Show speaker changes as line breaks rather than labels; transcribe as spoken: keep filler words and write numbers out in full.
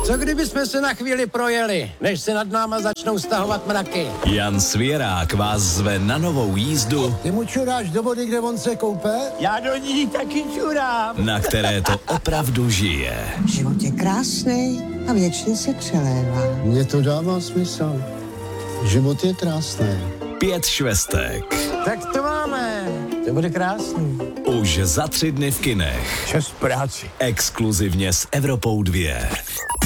Co kdyby jsme se na chvíli projeli, než se nad náma začnou stahovat mraky?
Jan Svěrák vás zve na novou jízdu.
Ty mu čuráš do vody, kde on se koupe?
Já do ní taky čurám.
Na které to opravdu žije.
Život je krásný a věčně se přelévá.
Mně to dává smysl. Život je krásný.
Pět švestek.
Tak to máme. To bude krásný.
Už za tři dny v kinech.
Čas práci.
Exkluzivně s Evropou dva.